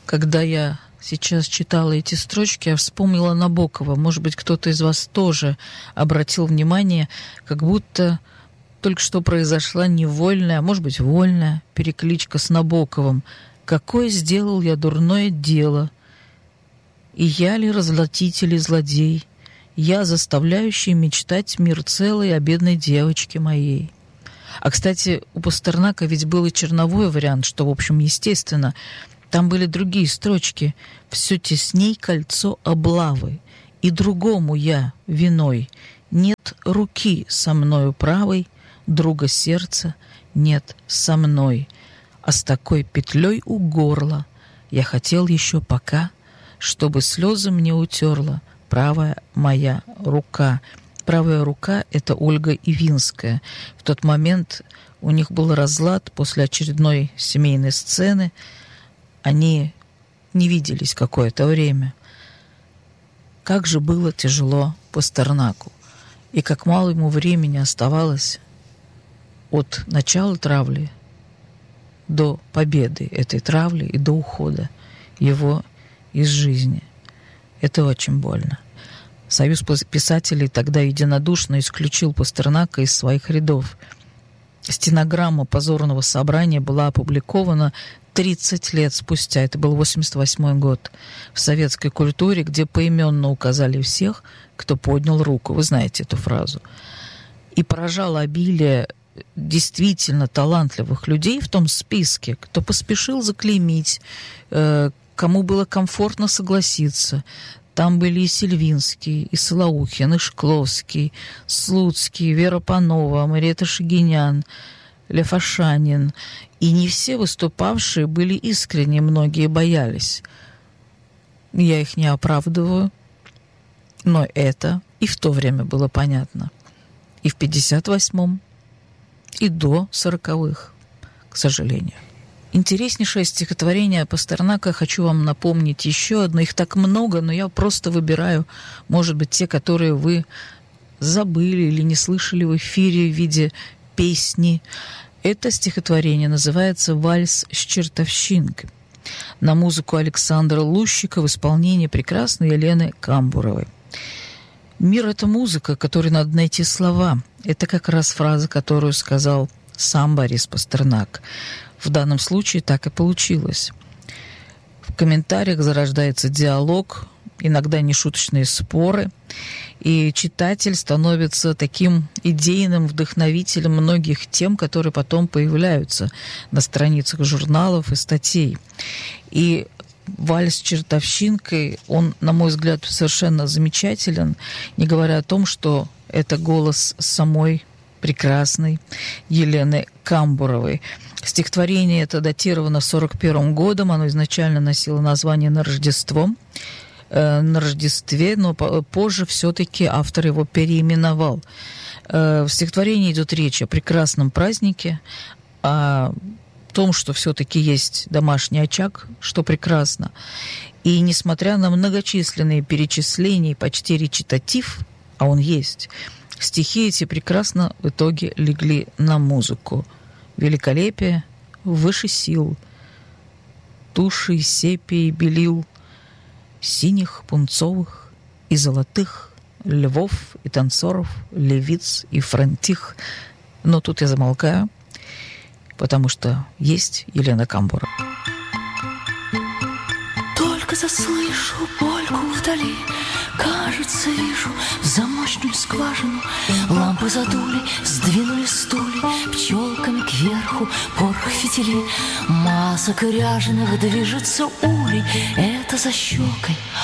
Когда я сейчас читала эти строчки, я вспомнила Набокова. Может быть, кто-то из вас тоже обратил внимание, как будто только что произошла невольная, а может быть, вольная перекличка с Набоковым. «Какое сделал я дурное дело? И я ли разлатитель и злодей? Я, заставляющий мечтать мир целый о бедной девочке моей». А, кстати, у Пастернака ведь был и черновой вариант, что, в общем, естественно. Там были другие строчки. «Все тесней кольцо облавы, и другому я виной. Нет руки со мною правой, друга сердца нет со мной. А с такой петлей у горла я хотел еще пока, чтобы слезы мне утерла правая моя рука». Правая рука — это Ольга Ивинская. В тот момент у них был разлад после очередной семейной сцены. Они не виделись какое-то время. Как же было тяжело Пастернаку, и как мало ему времени оставалось от начала травли до победы этой травли и до ухода его из жизни. Это очень больно. Союз писателей тогда единодушно исключил Пастернака из своих рядов. Стенограмма позорного собрания была опубликована 30 лет спустя, это был 1988 год, в «Советской культуре», где поименно указали всех, кто поднял руку. Вы знаете эту фразу. И поражало обилие действительно талантливых людей в том списке, кто поспешил заклеймить, кому было комфортно согласиться. Там были и Сильвинский, и Солоухин, и Шкловский, Слуцкий, Вера Панова, Мариэтта Шагинян, Лев Ашанин. И не все выступавшие были искренни, многие боялись. Я их не оправдываю, но это и в то время было понятно. И в 58-м, и до 40-х, к сожалению. Интереснейшее стихотворение Пастернака хочу вам напомнить еще одно. Их так много, но я просто выбираю, может быть, те, которые вы забыли или не слышали в эфире в виде песни. Это стихотворение называется «Вальс с чертовщинкой» на музыку Александра Лущика в исполнении прекрасной Елены Камбуровой. «Мир — это музыка, которой надо найти слова». Это как раз фраза, которую сказал сам Борис Пастернак. В данном случае так и получилось. В комментариях зарождается диалог, иногда нешуточные споры, и читатель становится таким идейным вдохновителем многих тем, которые потом появляются на страницах журналов и статей. И «Вальс с чертовщинкой», он, на мой взгляд, совершенно замечателен, не говоря о том, что это голос самой прекрасной Елены Камбуровой. Стихотворение это датировано 1941 годом, оно изначально носило название «На Рождество», на Рождестве, но позже все-таки автор его переименовал. В стихотворении идет речь о прекрасном празднике, о том, что все-таки есть домашний очаг, что прекрасно. И несмотря на многочисленные перечисления и почти речитатив, а он есть, стихи эти прекрасно в итоге легли на музыку. Великолепие выше сил, туши сепии белил, синих, пунцовых и золотых, львов и танцоров, левиц и франтих. Но тут я замолкаю, потому что есть Елена Камбурова. Только заслышу польку вдали, кажется, вижу замочную скважину. Лампы задули, сдвинули стулья, пчелками кверху порох фитилей. Масок ряженых движется улей, это за щекой